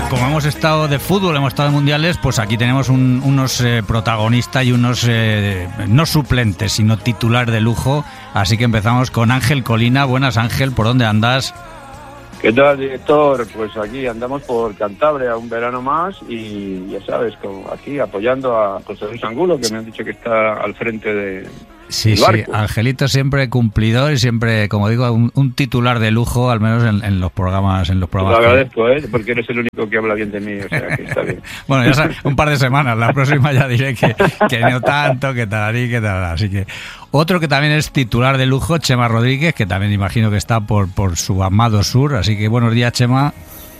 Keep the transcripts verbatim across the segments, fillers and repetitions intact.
como hemos estado de fútbol, hemos estado de mundiales, pues aquí tenemos un, unos eh, protagonistas y unos eh, no suplentes, sino titular de lujo. Así que empezamos con Ángel Colina. Buenas, Ángel, ¿por dónde andas? ¿Qué tal, director? Pues aquí andamos por Cantabria un verano más y ya sabes, como aquí apoyando a José Luis Angulo, que me han dicho que está al frente de... Sí, sí, Angelito siempre cumplidor y siempre, como digo, un, un titular de lujo, al menos en, en los programas. En los programas. Te lo agradezco, ¿eh? Porque eres el único que habla bien de mí, o sea, que está bien. Bueno, ya sabes, un par de semanas, la próxima ya diré que, que no tanto, que tal y que tal. Así que otro que también es titular de lujo, Chema Rodríguez, que también imagino que está por, por su amado sur. Así que buenos días, Chema.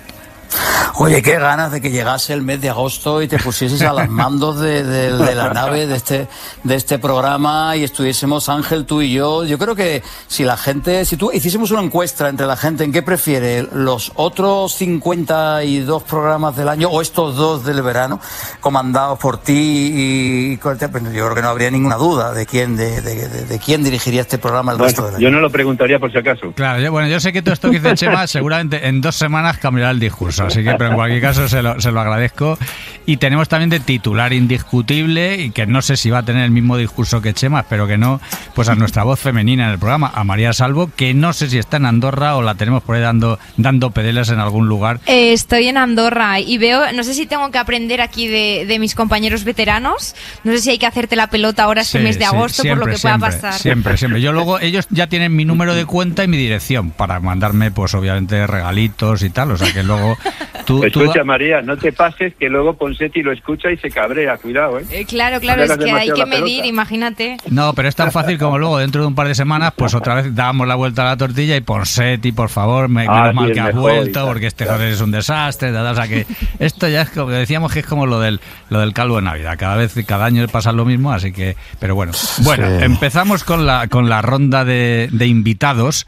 Oye, qué ganas de que llegase el mes de agosto y te pusieses a los mandos de, de, de la nave de este de este programa y estuviésemos, Ángel, tú y yo. Yo creo que si la gente, si tú hiciésemos una encuesta entre la gente en qué prefiere los otros cincuenta y dos programas del año o estos dos del verano, comandados por ti y con el, pues yo creo que no habría ninguna duda de quién de, de, de, de quién dirigiría este programa el bueno, resto del año. Yo no lo preguntaría por si acaso. Claro, yo, bueno, yo sé que todo esto que dice Chema seguramente en dos semanas cambiará el discurso, así que pero en cualquier caso se lo, se lo agradezco. Y tenemos también de titular indiscutible, y que no sé si va a tener el mismo discurso que Chema, espero que no, pues a nuestra voz femenina en el programa, a María Salvo, que no sé si está en Andorra o la tenemos por ahí dando, dando pedeles en algún lugar. Eh, estoy en Andorra y veo, no sé si tengo que aprender aquí de, de mis compañeros veteranos, no sé si hay que hacerte la pelota ahora este sí, mes de sí, agosto siempre, por lo que siempre, pueda pasar. Siempre, siempre. Yo luego, ellos ya tienen mi número de cuenta y mi dirección para mandarme, pues obviamente, regalitos y tal, o sea que luego... Tú, Escucha, tú... María, no te pases que luego Ponseti lo escucha y se cabrea, cuidado, ¿eh? eh claro, claro, es que hay que medir, imagínate. No, pero es tan fácil como luego, dentro de un par de semanas, pues otra vez damos la vuelta a la tortilla y Ponseti, por favor, me, ah, menos mal que has vuelto, tal, porque este claro. joder es un desastre, tal, o sea que esto ya es como que decíamos que es como lo del lo del calvo de Navidad, cada vez, cada año pasa lo mismo, así que, pero bueno. Bueno, sí. Empezamos con la, con la ronda de, de invitados.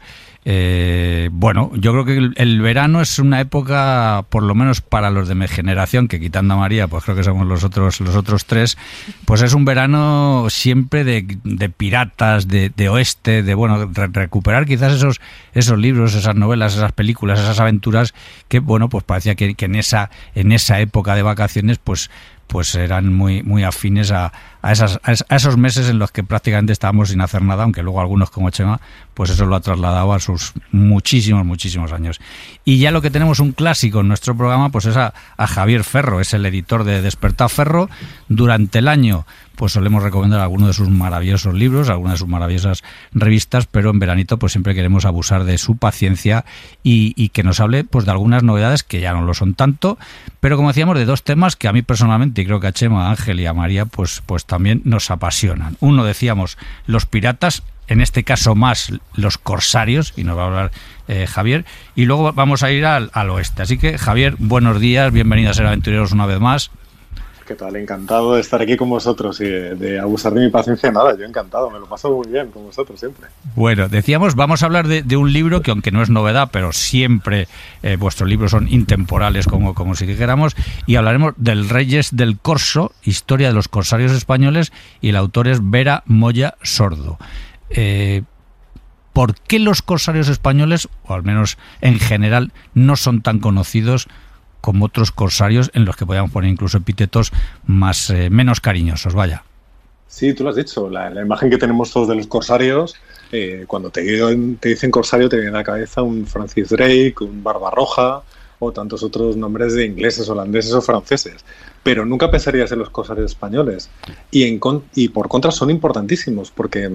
Eh, bueno, yo creo que el, el verano es una época, por lo menos para los de mi generación, que quitando a María, pues creo que somos los otros los otros tres, pues es un verano siempre de, de piratas, de, de oeste, de bueno, re, recuperar quizás esos esos libros, esas novelas, esas películas, esas aventuras que bueno, pues parecía que, que en esa en esa época de vacaciones, pues pues eran muy muy afines a, a, esas, a esos meses en los que prácticamente estábamos sin hacer nada, aunque luego algunos como Chema, pues eso lo ha trasladado a sus muchísimos, muchísimos años. Y ya lo que tenemos un clásico en nuestro programa, pues es a, a Javier Ferro, es el editor de Despertar Ferro. Durante el año pues solemos recomendar algunos de sus maravillosos libros, algunas de sus maravillosas revistas, pero en veranito pues siempre queremos abusar de su paciencia y, y que nos hable pues de algunas novedades que ya no lo son tanto, pero como decíamos, de dos temas que a mí personalmente, y creo que a Chema, a Ángel y a María, pues, pues también nos apasionan. Uno, decíamos, los piratas, en este caso más los corsarios, y nos va a hablar eh, Javier, y luego vamos a ir al, al oeste. Así que, Javier, buenos días, bienvenido a Ser Aventureros una vez más. ¿Qué tal? Encantado de estar aquí con vosotros y de, de abusar de mi paciencia. Nada, yo encantado, me lo paso muy bien con vosotros siempre. Bueno, decíamos, vamos a hablar de, de un libro que, aunque no es novedad, pero siempre eh, vuestros libros son intemporales, como, como si dijéramos, y hablaremos del Reyes del Corso, historia de los corsarios españoles, y el autor es Vera Moya Sordo. Eh, ¿Por qué los corsarios españoles, o al menos en general, no son tan conocidos como otros corsarios en los que podíamos poner incluso epítetos más eh, menos cariñosos, vaya? Sí, tú lo has dicho, la, la imagen que tenemos todos de los corsarios, eh, cuando te, te dicen corsario te viene a la cabeza un Francis Drake, un Barbarroja o tantos otros nombres de ingleses, holandeses o franceses, pero nunca pensarías en los corsarios españoles. Y, en, y por contra son importantísimos, porque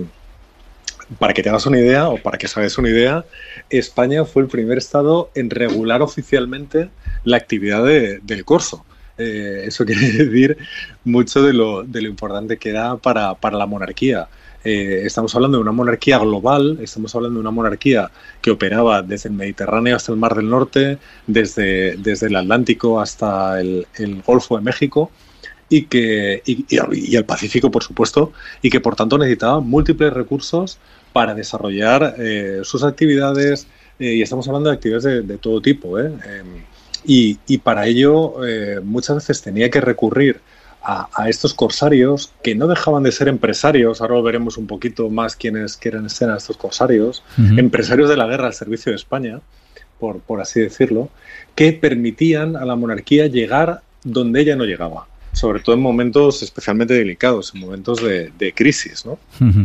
para que te hagas una idea, o para que os hagáis una idea, España fue el primer estado en regular oficialmente la actividad de, del corso. Eh, eso quiere decir mucho de lo, de lo importante que era para, para la monarquía. Eh, estamos hablando de una monarquía global, estamos hablando de una monarquía que operaba desde el Mediterráneo hasta el Mar del Norte, desde, desde el Atlántico hasta el, el Golfo de México, y, que, y, y el Pacífico, por supuesto, y que por tanto necesitaba múltiples recursos para desarrollar eh, sus actividades, eh, y estamos hablando de actividades de, de todo tipo, ¿eh? Eh, y, y para ello eh, muchas veces tenía que recurrir a, a estos corsarios que no dejaban de ser empresarios. Ahora lo veremos un poquito más quiénes quieren ser estos corsarios, uh-huh. Empresarios de la guerra al servicio de España, por, por así decirlo, que permitían a la monarquía llegar donde ella no llegaba, sobre todo en momentos especialmente delicados, en momentos de, de crisis, ¿no? Uh-huh.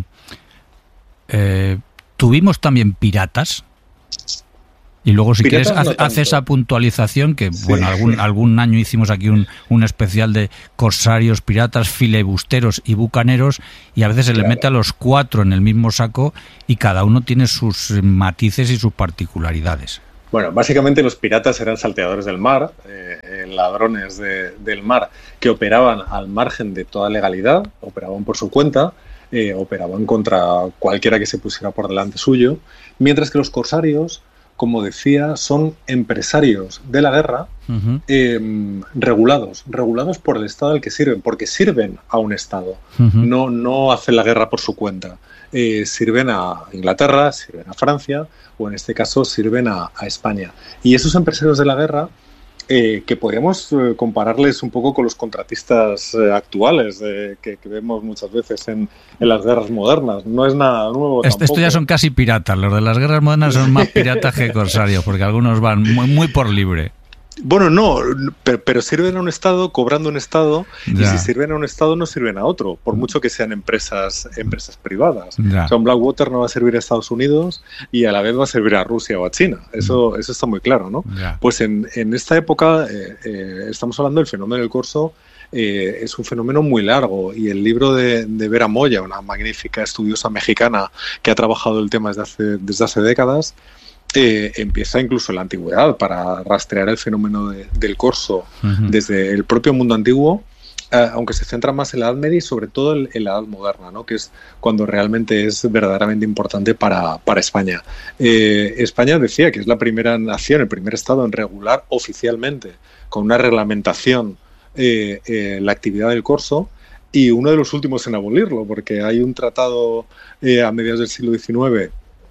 Eh, ¿Tuvimos también piratas? Y luego, si Piratas quieres, no haz, haz tanto. esa puntualización que, Sí. bueno, algún, algún año hicimos aquí un, un especial de corsarios, piratas, filibusteros y bucaneros, y a veces se Claro. le mete a los cuatro en el mismo saco y cada uno tiene sus matices y sus particularidades. Bueno, básicamente los piratas eran salteadores del mar, eh, eh, ladrones de, del mar que operaban al margen de toda legalidad, operaban por su cuenta, eh, operaban contra cualquiera que se pusiera por delante suyo, mientras que los corsarios, como decía, son empresarios de la guerra Uh-huh. eh, regulados, regulados por el Estado al que sirven, porque sirven a un Estado, Uh-huh. no, no hacen la guerra por su cuenta. Eh, sirven a Inglaterra, sirven a Francia o en este caso sirven a, a España. Y esos empresarios de la guerra, eh, que podríamos eh, compararles un poco con los contratistas eh, actuales eh, que, que vemos muchas veces en, en las guerras modernas. No es nada nuevo Esto, esto ya son casi piratas. Los de las guerras modernas son más piratas que corsarios, porque algunos van muy, muy por libre. Bueno, no, pero, pero sirven a un Estado cobrando un Estado, y Ya. si sirven a un Estado no sirven a otro, por mucho que sean empresas empresas privadas. Ya. O sea, un Blackwater no va a servir a Estados Unidos y a la vez va a servir a Rusia o a China. Eso, eso está muy claro, ¿no? Ya. Pues en, en esta época eh, eh, estamos hablando del fenómeno del corso. Eh, es un fenómeno muy largo y el libro de, de Vera Moya, una magnífica estudiosa mexicana que ha trabajado el tema desde hace, desde hace décadas, Eh, empieza incluso en la antigüedad para rastrear el fenómeno de, del corso Uh-huh. desde el propio mundo antiguo, eh, aunque se centra más en la Edad Media y sobre todo en, en la Edad Moderna, ¿no? Que es cuando realmente es verdaderamente importante para, para España. Eh, España decía que es la primera nación, el primer estado en regular oficialmente con una reglamentación eh, eh, la actividad del corso, y uno de los últimos en abolirlo, porque hay un tratado eh, a mediados del siglo diecinueve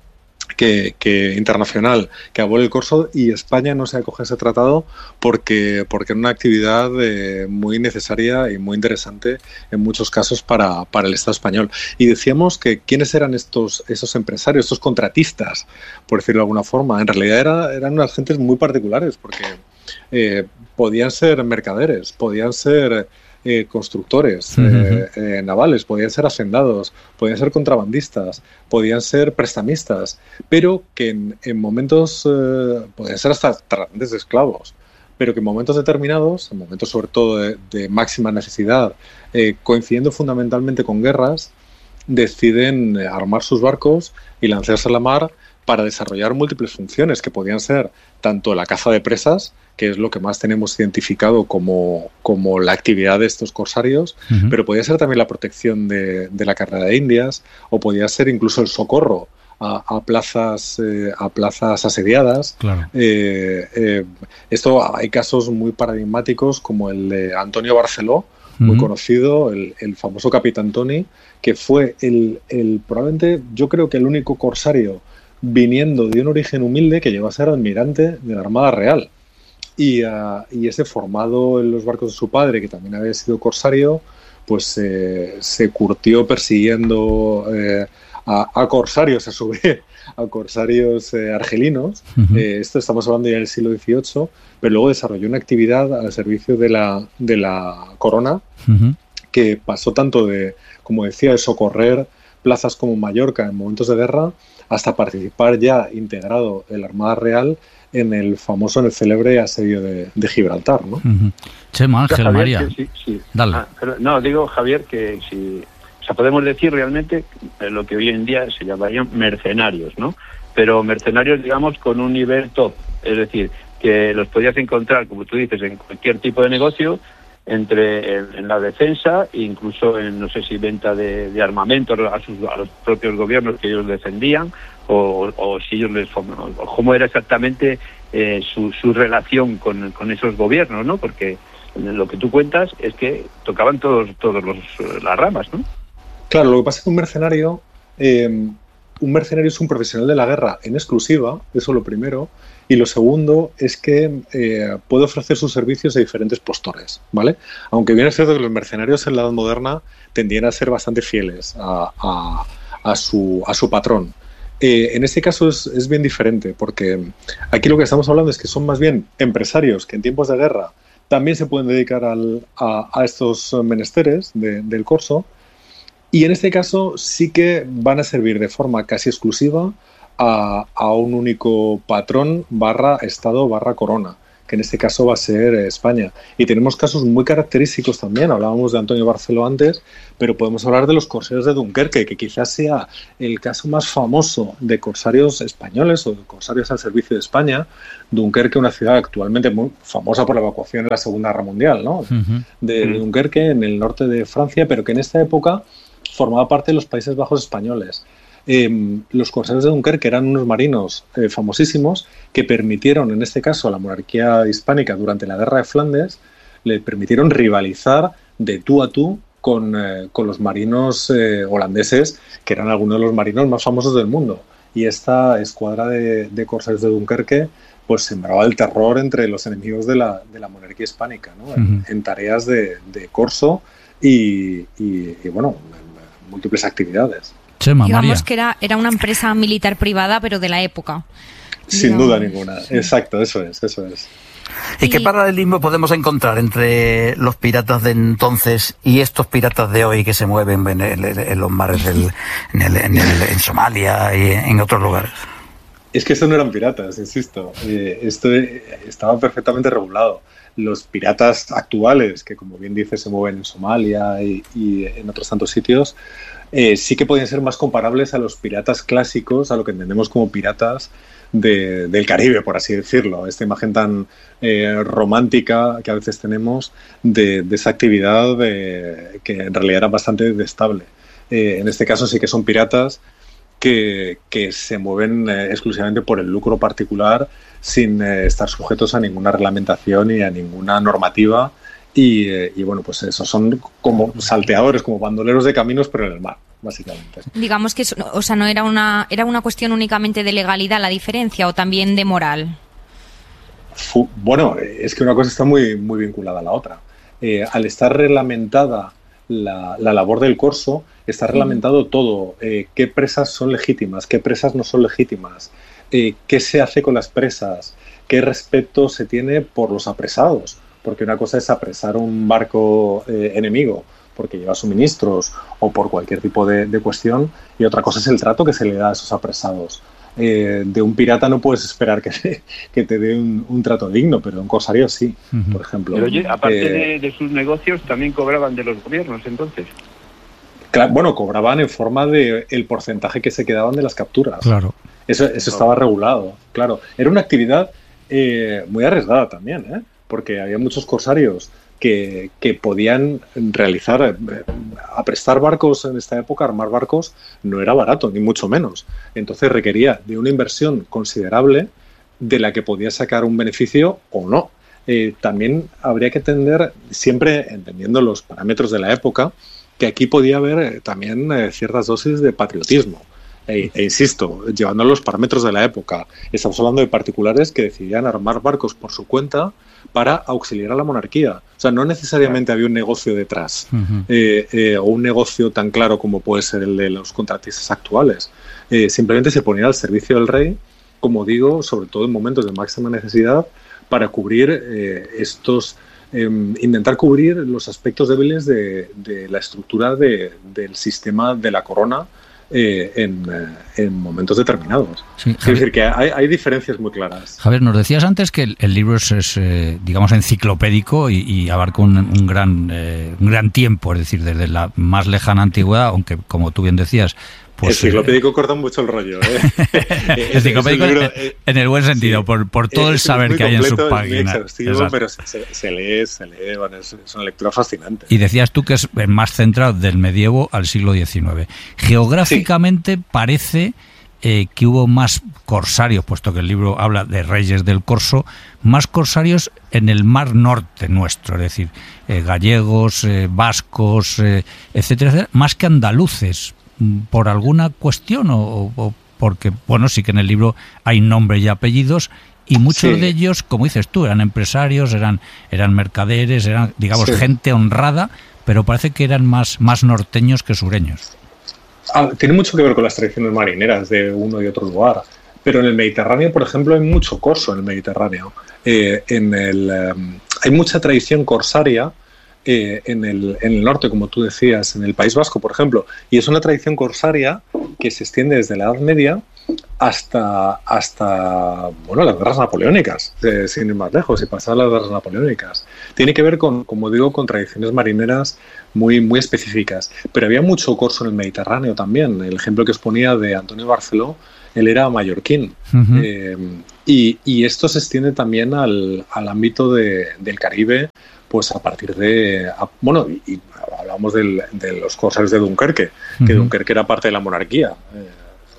Que, que internacional que abole el corso, y España no se acoge a ese tratado porque porque era una actividad eh, muy necesaria y muy interesante en muchos casos para, para el Estado español. Y decíamos que quiénes eran estos esos empresarios, estos contratistas, por decirlo de alguna forma. En realidad era, eran unas gentes muy particulares, porque eh, podían ser mercaderes, podían ser Eh, constructores Uh-huh. eh, eh, navales, podían ser hacendados, podían ser contrabandistas, podían ser prestamistas, pero que en, en momentos, eh, podían ser hasta tratantes de esclavos, pero que en momentos determinados, en momentos sobre todo de, de máxima necesidad, eh, coincidiendo fundamentalmente con guerras, deciden armar sus barcos y lanzarse a la mar para desarrollar múltiples funciones, que podían ser tanto la caza de presas, que es lo que más tenemos identificado como, como la actividad de estos corsarios, Uh-huh. pero podía ser también la protección de, de la carrera de Indias, o podía ser incluso el socorro a, a plazas eh, a plazas asediadas. Claro. Eh, eh, esto hay casos muy paradigmáticos como el de Antonio Barceló, muy Uh-huh. conocido, el, el famoso Capitán Tony, que fue el, el probablemente, yo creo que el único corsario viniendo de un origen humilde que llegó a ser almirante de la Armada Real. Y, uh, y ese, formado en los barcos de su padre, que también había sido corsario, pues eh, se curtió persiguiendo eh, a, a corsarios, a su vez, a corsarios eh, argelinos. Uh-huh. Eh, esto estamos hablando ya del siglo dieciocho, pero luego desarrolló una actividad al servicio de la, de la corona, Uh-huh. que pasó tanto de, como decía, de socorrer plazas como Mallorca en momentos de guerra, hasta participar ya integrado en la Armada Real en el famoso, en el célebre asedio de, de Gibraltar, ¿no? Uh-huh. Chema, Ángel, Javier, María. que sí, sí. Dale. Ah, pero, no, digo, Javier, que si... O sea, podemos decir realmente eh, lo que hoy en día se llamarían mercenarios, ¿no? Pero mercenarios, digamos, con un nivel top. Es decir, que los podías encontrar, como tú dices, en cualquier tipo de negocio, entre en, en la defensa, incluso en, no sé si venta de, de armamento a, sus, a los propios gobiernos que ellos defendían, o, o si ellos les... o cómo era exactamente eh, su, su relación con, con esos gobiernos, ¿no? Porque lo que tú cuentas es que tocaban todos todos los las ramas, ¿no? Claro, lo que pasa es que un mercenario, eh, un mercenario es un profesional de la guerra en exclusiva, eso lo primero, y lo segundo es que eh, puede ofrecer sus servicios a diferentes postores, ¿vale? Aunque bien es cierto que los mercenarios en la Edad Moderna tendían a ser bastante fieles a, a, a, su, a su patrón. Eh, en este caso es, es bien diferente, porque aquí lo que estamos hablando es que son más bien empresarios que en tiempos de guerra también se pueden dedicar al, a, a estos menesteres de, del corso, y en este caso sí que van a servir de forma casi exclusiva a, a un único patrón barra Estado barra corona, que en este caso va a ser España. Y tenemos casos muy característicos también. Hablábamos de Antonio Barceló antes, pero podemos hablar de los corsarios de Dunkerque, que quizás sea el caso más famoso de corsarios españoles o de corsarios al servicio de España. Dunkerque, una ciudad actualmente muy famosa por la evacuación en la Segunda Guerra Mundial, ¿no? Uh-huh. de, de Dunkerque, en el norte de Francia, pero que en esta época formaba parte de los Países Bajos españoles. Eh, los corsarios de Dunkerque eran unos marinos eh, famosísimos que permitieron, en este caso, a la monarquía hispánica durante la Guerra de Flandes, le permitieron rivalizar de tú a tú con, eh, con los marinos eh, holandeses, que eran algunos de los marinos más famosos del mundo. Y esta escuadra de, de corsarios de Dunkerque pues sembraba el terror entre los enemigos de la, de la monarquía hispánica, ¿no? en, uh-huh. en tareas de, de corso y, y, y bueno, en múltiples actividades. Chema, Digamos María. que era, era una empresa militar privada, pero de la época. Sin Digamos, duda ninguna. sí. Exacto, eso es, eso es. ¿Y qué paralelismo podemos encontrar entre los piratas de entonces y estos piratas de hoy que se mueven en, el, en los mares del, en, el, en, el, en Somalia y en otros lugares? Es que estos no eran piratas, insisto. Eh, esto estaba perfectamente regulado. Los piratas actuales, que como bien dice se mueven en Somalia y, y en otros tantos sitios, eh, sí que podían ser más comparables a los piratas clásicos, a lo que entendemos como piratas de, del Caribe, por así decirlo. Esta imagen tan eh, romántica que a veces tenemos de, de esa actividad de, que en realidad era bastante detestable. Eh, en este caso sí que son piratas que, que se mueven eh, exclusivamente por el lucro particular, sin eh, estar sujetos a ninguna reglamentación y a ninguna normativa. Y, eh, y bueno, pues eso, son como salteadores, como bandoleros de caminos, pero en el mar, básicamente. Digamos que, eso, o sea, no era una, era una cuestión únicamente de legalidad la diferencia, o también de moral. Fu- bueno, es que una cosa está muy, muy vinculada a la otra. Eh, al estar reglamentada la, la labor del corso, está reglamentado mm. todo. Eh, qué presas son legítimas, qué presas no son legítimas, eh, qué se hace con las presas, qué respeto se tiene por los apresados. Porque una cosa es apresar un barco eh, enemigo porque lleva suministros o por cualquier tipo de, de cuestión, y otra cosa es el trato que se le da a esos apresados. Eh, de un pirata no puedes esperar que te, que te dé un, un trato digno, pero de un corsario sí, uh-huh. por ejemplo. Pero oye, aparte eh, de, de sus negocios, también cobraban de los gobiernos, entonces. Claro, bueno, cobraban en forma de el porcentaje que se quedaban de las capturas. Claro. Eso, eso estaba regulado, claro. Era una actividad eh, muy arriesgada también, ¿eh? Porque había muchos corsarios que, que podían realizar, eh, aprestar barcos en esta época, armar barcos, no era barato, ni mucho menos. Entonces requería de una inversión considerable de la que podía sacar un beneficio o no. Eh, también habría que entender, siempre entendiendo los parámetros de la época, que aquí podía haber eh, también eh, ciertas dosis de patriotismo. E, e insisto, llevando los parámetros de la época, estamos hablando de particulares que decidían armar barcos por su cuenta para auxiliar a la monarquía. O sea, no necesariamente había un negocio detrás, uh-huh. eh, eh, o un negocio tan claro como puede ser el de los contratistas actuales. Eh, simplemente se ponían al servicio del rey, como digo, sobre todo en momentos de máxima necesidad, para cubrir eh, estos, eh, intentar cubrir los aspectos débiles de, de la estructura de, del sistema de la corona, Eh, en, eh, en momentos determinados. Sí, es decir, que hay, hay diferencias muy claras. Javier, nos decías antes que el, el libro es, es eh, digamos, enciclopédico y, y abarca un, un, gran, eh, un gran tiempo, es decir, desde la más lejana antigüedad, aunque, como tú bien decías, pues, enciclopédico eh, corta mucho el rollo, ¿eh? Enciclopédico libro, eh, en el buen sentido, sí, por, por todo el saber que hay en sus páginas. Pero se, se lee, se lee, bueno, es, es una lectura fascinante. Y decías tú que es más centrado del medievo al siglo diecinueve. Geográficamente sí. parece eh, que hubo más corsarios, puesto que el libro habla de reyes del corso, más corsarios en el mar norte nuestro, es decir, eh, gallegos, eh, vascos, eh, etcétera, etcétera, más que andaluces. ¿Por alguna cuestión o, o porque, bueno, sí que en el libro hay nombre y apellidos y muchos sí. de ellos, como dices tú, eran empresarios, eran eran mercaderes, eran, digamos, sí. gente honrada, pero parece que eran más, más norteños que sureños. ah, tiene mucho que ver con las tradiciones marineras de uno y otro lugar. Pero en el Mediterráneo, por ejemplo, hay mucho corso en el Mediterráneo. Eh, en el, eh, hay mucha tradición corsaria eh, en, el, en el norte, como tú decías, en el País Vasco, por ejemplo. Y es una tradición corsaria que se extiende desde la Edad Media hasta, hasta bueno, las guerras napoleónicas, eh, sin ir más lejos, y pasar las guerras napoleónicas. Tiene que ver con, como digo, con tradiciones marineras muy, muy específicas. Pero había mucho corso en el Mediterráneo también. El ejemplo que os ponía de Antonio Barceló, él era mallorquín. Uh-huh. eh, y, y esto se extiende también al, al ámbito de, del Caribe, pues a partir de... A, bueno, y, y hablamos del, de los corsarios de Dunkerque, uh-huh. que Dunkerque era parte de la monarquía, eh,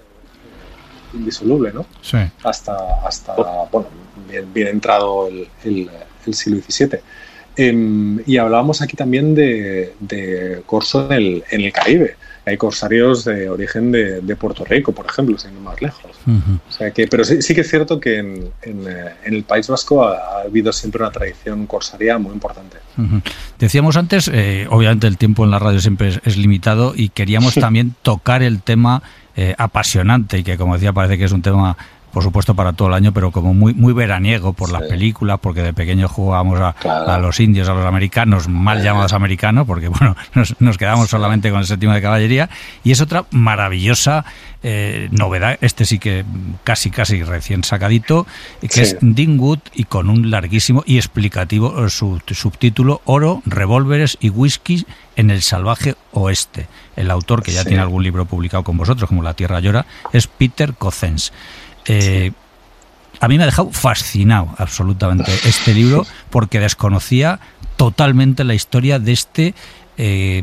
indisoluble, ¿no? Sí. Hasta, hasta bueno, bien, bien entrado el, el, el siglo diecisiete. Eh, y hablábamos aquí también de, de corso en el, en el Caribe. Hay corsarios de origen de, de Puerto Rico, por ejemplo, sin ir más lejos. Uh-huh. O sea que, pero sí, sí que es cierto que en, en, en el País Vasco ha, ha habido siempre una tradición corsaria muy importante. Uh-huh. Decíamos antes, eh, obviamente el tiempo en la radio siempre es, es limitado, y queríamos también tocar el tema eh, apasionante, y que, como decía, parece que es un tema, por supuesto, para todo el año, pero como muy muy veraniego por sí. las películas, porque de pequeños jugábamos a, claro. a los indios, a los americanos, mal llamados americanos, porque bueno, nos, nos quedamos sí. solamente con el séptimo de caballería, y es otra maravillosa eh, novedad, este sí que casi casi recién sacadito, que sí. es Dean Wood, y con un larguísimo y explicativo sub, subtítulo, Oro, revólveres y whisky en el salvaje oeste. El autor, que ya sí. tiene algún libro publicado con vosotros, como La Tierra Llora, es Peter Cozzens. Eh, a mí me ha dejado fascinado absolutamente este libro, porque desconocía totalmente la historia de este, eh,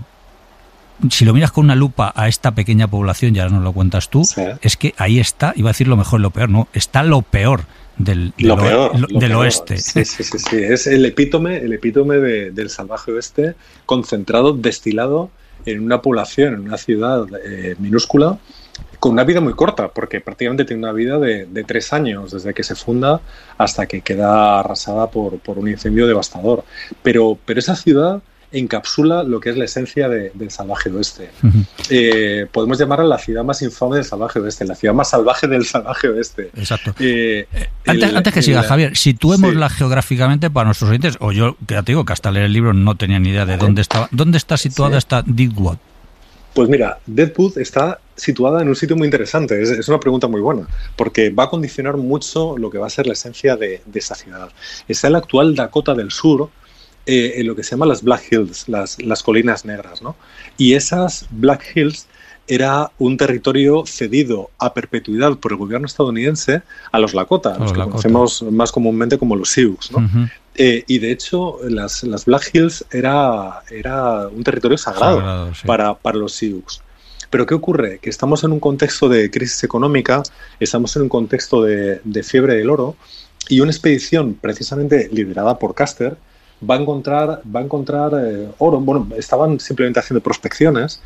si lo miras con una lupa a esta pequeña población, ya nos lo cuentas tú, sí. es que ahí está, iba a decir lo mejor y lo peor, no, está lo peor del, del, lo peor, lo, lo del peor. oeste. Sí, sí, sí, sí, es el epítome, el epítome de, del salvaje oeste, concentrado, destilado en una población, en una ciudad eh, minúscula, con una vida muy corta, porque prácticamente tiene una vida de, de tres años, desde que se funda hasta que queda arrasada por, por un incendio devastador. Pero, pero esa ciudad encapsula lo que es la esencia de, del salvaje oeste. Uh-huh. Eh, podemos llamarla la ciudad más infame del salvaje oeste, la ciudad más salvaje del salvaje oeste. Exacto. Eh, antes, el, antes que siga, el, Javier, situémosla sí. geográficamente para nuestros oyentes, o yo, que ya te digo que hasta leer el libro no tenía ni idea de dónde estaba. ¿Dónde está situada sí. esta Deadwood? Pues mira, Deadwood está situada en un sitio muy interesante. Es, es una pregunta muy buena, porque va a condicionar mucho lo que va a ser la esencia de, de esa ciudad. Está en la actual Dakota del Sur, eh, en lo que se llama las Black Hills, las, las colinas negras, ¿no? Y esas Black Hills era un territorio cedido a perpetuidad por el gobierno estadounidense a los Lakota, oh, los que Lakota. conocemos más comúnmente como los Sioux, ¿no? Uh-huh. Eh, y de hecho, las, las Black Hills era, era un territorio sagrado, sagrado sí. para, para los Sioux. Pero ¿qué ocurre? Que estamos en un contexto de crisis económica, estamos en un contexto de, de fiebre del oro, y una expedición precisamente liderada por Custer va a encontrar, va a encontrar eh, oro. Bueno, estaban simplemente haciendo prospecciones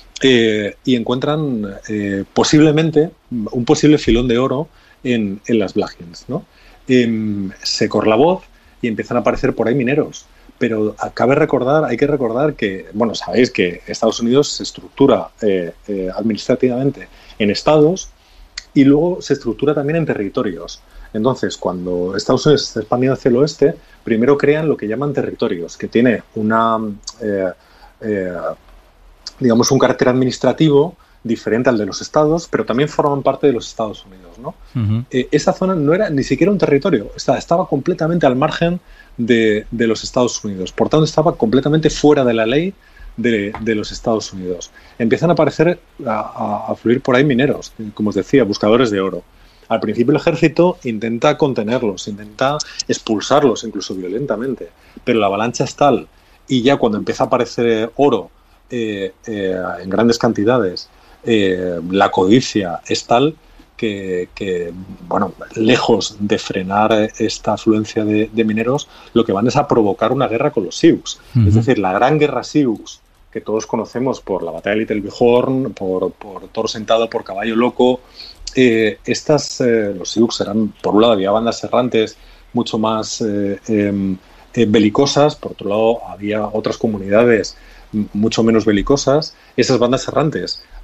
eh, y encuentran eh, posiblemente un posible filón de oro en, en las Black Hills, ¿no? Eh, se corre la voz y empiezan a aparecer por ahí mineros. Pero cabe recordar, hay que recordar que, bueno, sabéis que Estados Unidos se estructura eh, eh, administrativamente en estados y luego se estructura también en territorios. Entonces, cuando Estados Unidos se está expandiendo hacia el oeste, primero crean lo que llaman territorios, que tiene una, eh, eh, digamos, un carácter administrativo diferente al de los estados, pero también forman parte de los Estados Unidos, ¿no? Uh-huh. Eh, esa zona no era ni siquiera un territorio, estaba, estaba completamente al margen de, de los Estados Unidos. Por tanto, estaba completamente fuera de la ley de, de los Estados Unidos. Empiezan a aparecer, a, a, a fluir por ahí mineros, como os decía, buscadores de oro. Al principio el ejército intenta contenerlos, intenta expulsarlos, incluso violentamente, pero la avalancha es tal, y ya cuando empieza a aparecer oro eh, eh, en grandes cantidades, eh, la codicia es tal que, que, bueno, lejos de frenar esta afluencia de, de mineros, lo que van es a provocar una guerra con los Sioux. Uh-huh. Es decir, la gran guerra Sioux, que todos conocemos por la batalla de Little Bighorn, por, por Toro Sentado, por Caballo Loco. Eh, estas, eh, los Sioux eran, por un lado había bandas errantes mucho más eh, eh, eh, belicosas, por otro lado había otras comunidades mucho menos belicosas. Esas bandas errantes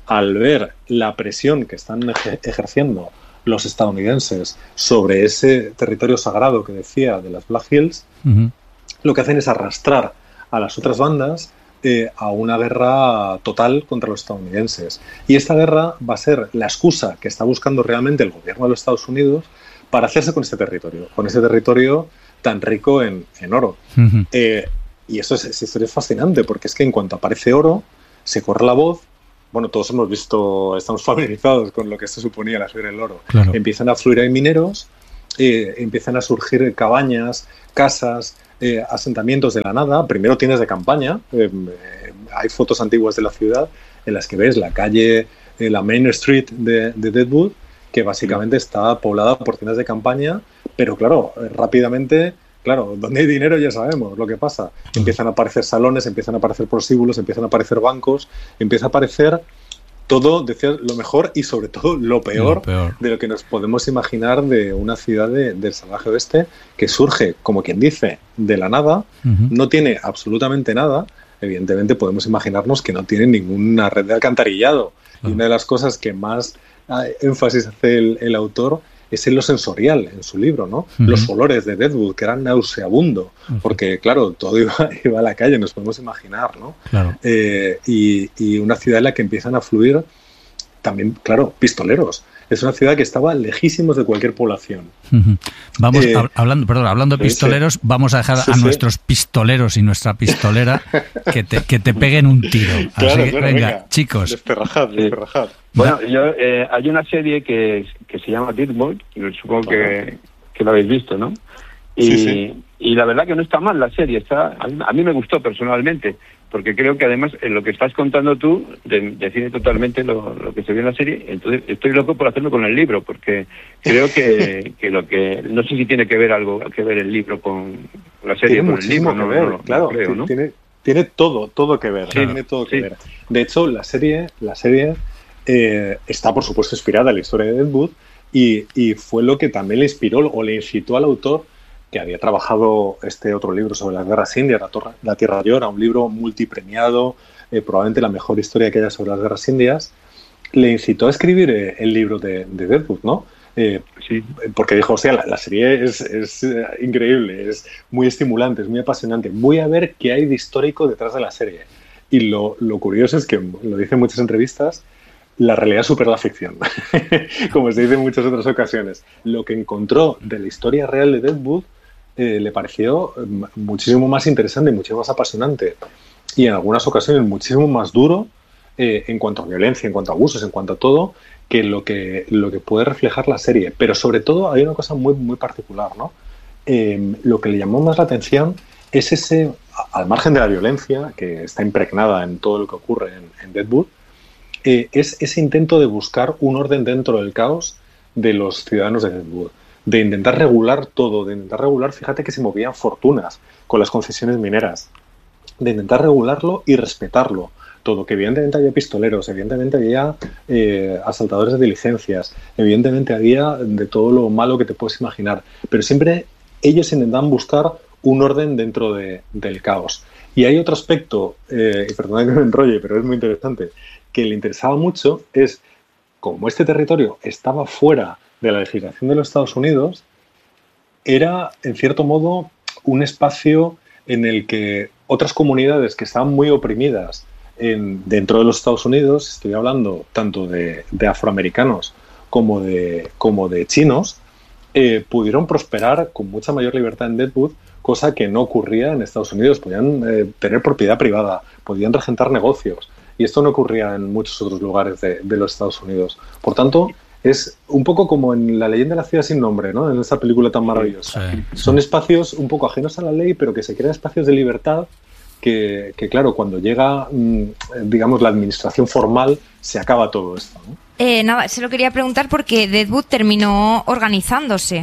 al ver la presión que están ejer- ejerciendo los estadounidenses sobre ese territorio sagrado que decía de las Black Hills, uh-huh. lo que hacen es arrastrar a las otras bandas eh, a una guerra total contra los estadounidenses. Y esta guerra va a ser la excusa que está buscando realmente el gobierno de los Estados Unidos para hacerse con este territorio, con ese territorio tan rico en, en oro. Uh-huh. Eh, y eso es, esa historia es fascinante, porque es que en cuanto aparece oro, se corre la voz. Bueno, todos hemos visto, estamos familiarizados con lo que esto suponía la fiebre del oro. Claro. Empiezan a fluir ahí mineros, eh, empiezan a surgir cabañas, casas, eh, asentamientos de la nada. Primero tienes de campaña, eh, eh, hay fotos antiguas de la ciudad en las que ves la calle, eh, la Main Street de, de Deadwood, que básicamente está poblada por tiendas de campaña, pero claro, eh, rápidamente... Claro, donde hay dinero ya sabemos lo que pasa. Empiezan a aparecer salones, empiezan a aparecer prostíbulos, empiezan a aparecer bancos, empieza a aparecer todo, decía, lo mejor y sobre todo lo peor, lo peor de lo que nos podemos imaginar de una ciudad de, del salvaje oeste que surge, como quien dice, de la nada, uh-huh. no tiene absolutamente nada. Evidentemente podemos imaginarnos que no tiene ninguna red de alcantarillado. Uh-huh. Y una de las cosas que más énfasis hace el, el autor es en lo sensorial, en su libro, ¿no? Uh-huh. Los olores de Deadwood, que eran nauseabundo, uh-huh. porque, claro, todo iba, iba a la calle, nos podemos imaginar, ¿no? Claro. Eh, y, y una ciudad en la que empiezan a fluir también, claro, pistoleros. Es una ciudad que estaba lejísimos de cualquier población. Uh-huh. Vamos, eh, hab- hablando, perdón, hablando de pistoleros, sí, sí. vamos a dejar sí, a sí. nuestros pistoleros y nuestra pistolera que te, que te peguen un tiro. Claro, Así que, claro, venga, venga, chicos. Desperrajad, desperrajad. Bueno, yo, eh, hay una serie que, que se llama Deadwood, supongo que, que la habéis visto, ¿no? Y, sí, sí. y la verdad que no está mal la serie, está a mí, a mí me gustó personalmente, porque creo que además en lo que estás contando tú de, define totalmente lo, lo que se ve en la serie. Entonces estoy loco por hacerlo con el libro, porque creo que, que lo que no sé si tiene que ver algo que ver el libro con la serie, tiene con el libro, que no, ver, no, no, claro, no creo, ¿no? Tiene, tiene todo, todo que ver, sí, tiene todo que sí. ver. De hecho, la serie, la serie eh, está por supuesto inspirada en la historia de Deadwood y, y fue lo que también le inspiró o le incitó al autor, que había trabajado este otro libro sobre las guerras indias, La, Torre, la Tierra Llora, un libro multipremiado, eh, probablemente la mejor historia que haya sobre las guerras indias, le incitó a escribir eh, el libro de, de Deadwood, ¿no? Eh, sí. Porque dijo, o sea, la, la serie es, es uh, increíble, es muy estimulante, es muy apasionante, voy a ver qué hay de histórico detrás de la serie. Y lo, lo curioso es que, lo dicen en muchas entrevistas, la realidad supera la ficción, como se dice en muchas otras ocasiones. Lo que encontró de la historia real de Deadwood Eh, le pareció muchísimo más interesante, muchísimo más apasionante y en algunas ocasiones muchísimo más duro eh, en cuanto a violencia, en cuanto a abusos, en cuanto a todo, que lo que, lo que puede reflejar la serie. Pero sobre todo hay una cosa muy, muy particular, ¿no? Eh, lo que le llamó más la atención es ese, al margen de la violencia, que está impregnada en todo lo que ocurre en, en Deadwood, eh, es ese intento de buscar un orden dentro del caos de los ciudadanos de Deadwood, de intentar regular todo, de intentar regular, fíjate que se movían fortunas con las concesiones mineras, de intentar regularlo y respetarlo todo, que evidentemente había pistoleros, evidentemente había eh, asaltadores de diligencias, evidentemente había de todo lo malo que te puedes imaginar, pero siempre ellos intentan buscar un orden dentro de, del caos. Y hay otro aspecto, eh, y perdona que me enrolle, pero es muy interesante, que le interesaba mucho, es como este territorio estaba fuera de la legislación de los Estados Unidos, era, en cierto modo, un espacio en el que otras comunidades que estaban muy oprimidas en, dentro de los Estados Unidos, estoy hablando tanto de, de afroamericanos como de, como de chinos, eh, pudieron prosperar con mucha mayor libertad en Deadwood, cosa que no ocurría en Estados Unidos. Podían eh, tener propiedad privada, podían regentar negocios, y esto no ocurría en muchos otros lugares de, de los Estados Unidos. Por tanto, es un poco como en La leyenda de la ciudad sin nombre, ¿no? En esa película tan maravillosa. Sí, sí. Son espacios un poco ajenos a la ley, pero que se crean espacios de libertad que, que claro, cuando llega, digamos, la administración formal, se acaba todo esto, ¿no? Eh, nada, se lo quería preguntar porque Deadwood terminó organizándose,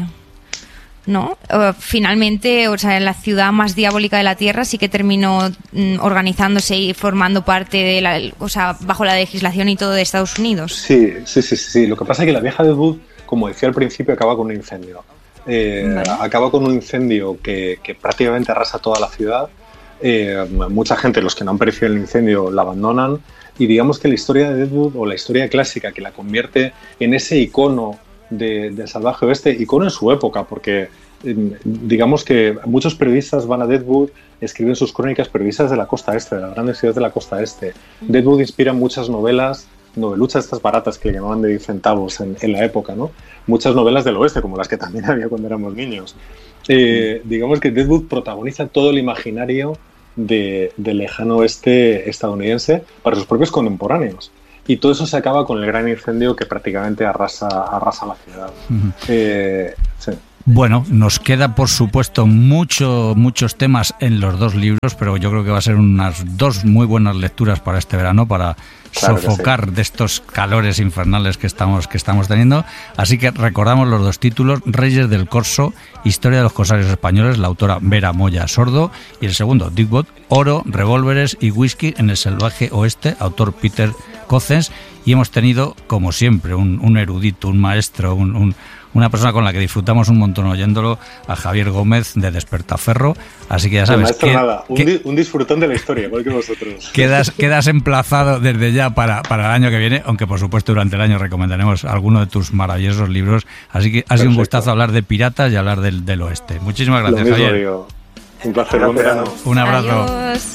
¿no? Uh, finalmente, o sea, la ciudad más diabólica de la Tierra sí que terminó mm, organizándose y formando parte de la, o sea, bajo la legislación y todo de Estados Unidos. Sí, sí, sí, sí. Lo que pasa es que la vieja Deadwood, como decía al principio, acaba con un incendio. Eh, vale. Acaba con un incendio que, que prácticamente arrasa toda la ciudad. eh, mucha gente, los que no han perecido el incendio, la abandonan, y digamos que la historia de Deadwood, o la historia clásica que la convierte en ese icono de, del salvaje oeste, icono en su época, porque eh, digamos que muchos periodistas van a Deadwood, escriben sus crónicas, periodistas de la costa este, de las grandes ciudades de la costa este. Deadwood inspira muchas novelas, noveluchas estas baratas que le llamaban de diez centavos en, en la época, ¿no? Muchas novelas del oeste, como las que también había cuando éramos niños. Eh, digamos que Deadwood protagoniza todo el imaginario de, del lejano oeste estadounidense para sus propios contemporáneos. Y todo eso se acaba con el gran incendio que prácticamente arrasa, arrasa la ciudad. Uh-huh. eh, sí. Bueno, nos queda por supuesto mucho, muchos temas en los dos libros, pero yo creo que va a ser unas dos muy buenas lecturas para este verano, para claro sofocar sí. de estos calores infernales que estamos, que estamos teniendo. Así que recordamos los dos títulos: Reyes del Corso, Historia de los Corsarios Españoles, la autora Vera Moya Sordo, y el segundo, Deadwood, Oro, Revólveres y Whisky en el Salvaje Oeste, autor Peter Cozzens. Y hemos tenido, como siempre, un, un erudito, un maestro, un, un, una persona con la que disfrutamos un montón oyéndolo, a Javier Gómez de Despertaferro. Así que ya sabes, maestro, que, nada. Un, que, di, un disfrutón de la historia, igual que vosotros. Quedas, quedas emplazado desde ya para, para el año que viene, aunque por supuesto durante el año recomendaremos alguno de tus maravillosos libros. Así que ha sido un gustazo hablar de piratas y hablar del, del oeste. Muchísimas gracias, Lo mismo Javier. Digo. Un placer, buen verano. Un abrazo. Adiós.